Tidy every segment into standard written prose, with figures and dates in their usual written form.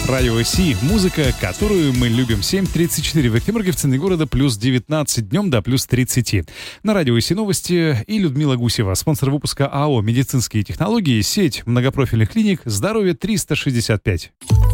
Радио Си. Музыка, которую мы любим. 7:34 в Екатеринбурге, в центре города, плюс 19 днем до плюс 30. На Радио Си новости и Людмила Гусева, спонсор выпуска АО «Медицинские технологии», сеть многопрофильных клиник «Здоровье 365».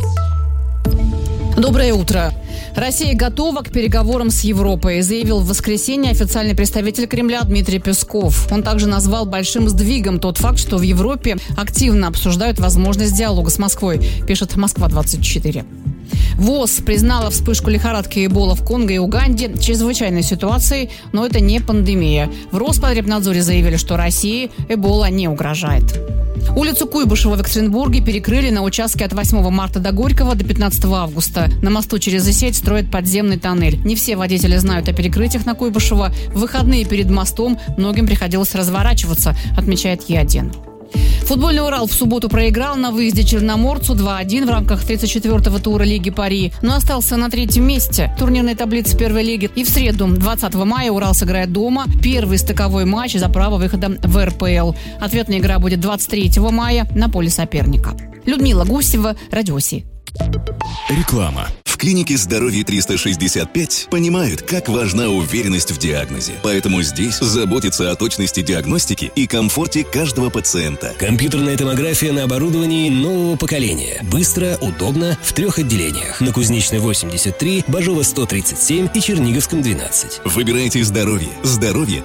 Доброе утро. Россия готова к переговорам с Европой, заявил в воскресенье официальный представитель Кремля Дмитрий Песков. Он также назвал большим сдвигом тот факт, что в Европе активно обсуждают возможность диалога с Москвой, пишет Москва-24. ВОЗ признала вспышку лихорадки Эбола в Конго и Уганде чрезвычайной ситуацией, но это не пандемия. В Роспотребнадзоре заявили, что России Эбола не угрожает. Улицу Куйбышева в Екатеринбурге перекрыли на участке от 8 марта до Горького до 15 августа. На мосту через Исеть строят подземный тоннель. Не все водители знают о перекрытиях на Куйбышева. В выходные перед мостом многим приходилось разворачиваться, отмечает Е1. Футбольный «Урал» в субботу проиграл на выезде Черноморцу 2-1 в рамках 34-го тура Лиги Пари, но остался на третьем месте турнирной таблицы первой лиги. И в среду, 20 мая, «Урал» сыграет дома первый стыковой матч за право выхода в РПЛ. Ответная игра будет 23 мая на поле соперника. Людмила Гусева, Радио Си. Реклама. В клинике «Здоровье 365» понимают, как важна уверенность в диагнозе. Поэтому здесь заботятся о точности диагностики и комфорте каждого пациента. Компьютерная томография на оборудовании нового поколения. Быстро, удобно, в 3 отделениях. На Кузнечной 83, Бажова 137 и Черниговском 12. Выбирайте «Здоровье». «Здоровье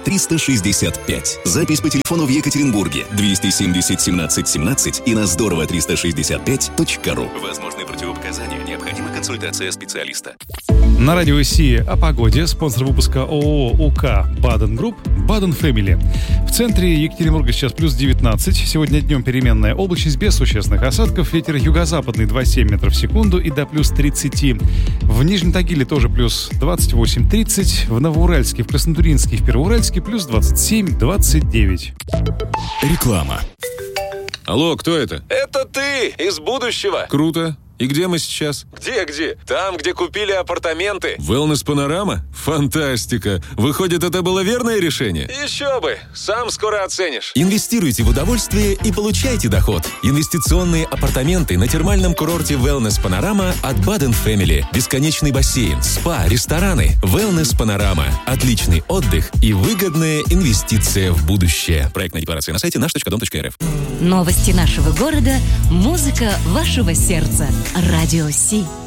365». Запись по телефону в Екатеринбурге 270 17 17 и на здорово365.ру. Возможны противопоказания. Необходима консультация специалиста. На Радио Си о погоде. Спонсор выпуска ООО УК «Баден Групп», «Баден Фэмили». В центре Екатеринбурга сейчас плюс 19. Сегодня днем переменная облачность без существенных осадков. Ветер юго-западный 2,7 метров в секунду и до плюс 30. В Нижнем Тагиле тоже плюс 28-30. В Новоуральске, в Краснотурьинске и в Первоуральске плюс 27-29. Реклама. Алло, кто это? Это ты, из будущего. Круто. И где мы сейчас? Где? Там, где купили апартаменты. Wellness Панорама? Фантастика! Выходит, это было верное решение? Еще бы, сам скоро оценишь. Инвестируйте в удовольствие и получайте доход. Инвестиционные апартаменты на термальном курорте Wellness Панорама от Баден Фэмили. Бесконечный бассейн, спа, рестораны. Wellness Панорама. Отличный отдых и выгодная инвестиция в будущее. Проектная декларация на сайте наш.дом.рф. Новости нашего города, музыка вашего сердца. Радио Си.